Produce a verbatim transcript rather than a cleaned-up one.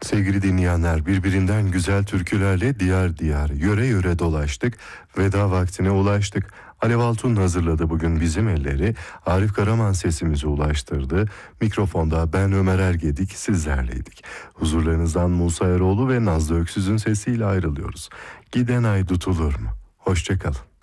Sevgili dinleyenler, birbirinden güzel türkülerle diyar diyar, yöre yöre dolaştık, veda vaktine ulaştık. Alev Altun hazırladı bugün bizim elleri, Arif Karaman sesimizi ulaştırdı. Mikrofonda ben Ömer Ergedik sizlerleydik. Huzurlarınızdan Musa Eroğlu ve Nazlı Öksüz'ün sesiyle ayrılıyoruz. Giden ay tutulur mu? Hoşça kalın.